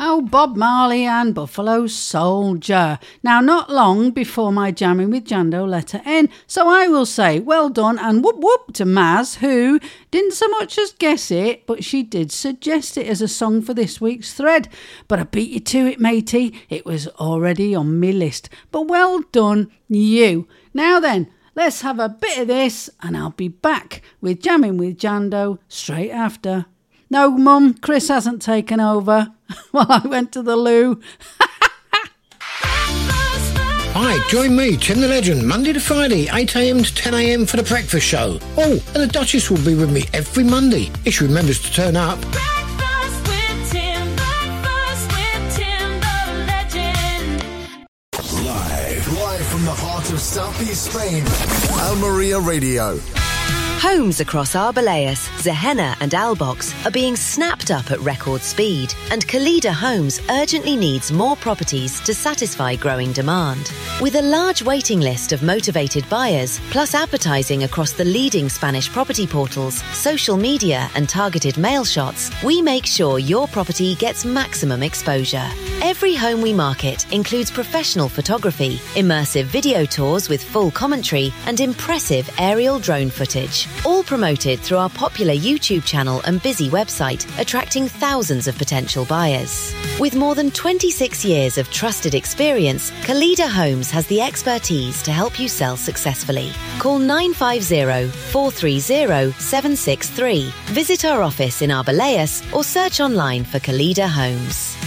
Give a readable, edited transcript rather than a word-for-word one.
Oh, Bob Marley and Buffalo Soldier. Now, not long before my Jamming with Jando letter N, so I will say well done and whoop whoop to Maz, who didn't so much as guess it, but she did suggest it as a song for this week's thread. But I beat you to it, matey. It was already on me list. But well done, you. Now then, let's have a bit of this, and I'll be back with Jamming with Jando straight after. No, Mum, Chris hasn't taken over while I went to the loo. Hi, join me, Tim the Legend, Monday to Friday, 8am to 10am for the breakfast show. Oh, and the Duchess will be with me every Monday, if she remembers to turn up. Breakfast with Tim, the Legend. Live from the heart of Southeast Spain, Almeria Radio. Homes across Arbeláez, Zehena and Albox are being snapped up at record speed, and Kalida Homes urgently needs more properties to satisfy growing demand. With a large waiting list of motivated buyers, plus advertising across the leading Spanish property portals, social media and targeted mail shots, we make sure your property gets maximum exposure. Every home we market includes professional photography, immersive video tours with full commentary and impressive aerial drone footage. All promoted through our popular YouTube channel and busy website, attracting thousands of potential buyers. With more than 26 years of trusted experience, Kalida Homes has the expertise to help you sell successfully. Call 950-430-763. Visit our office in Arbeláez or search online for Kalida Homes.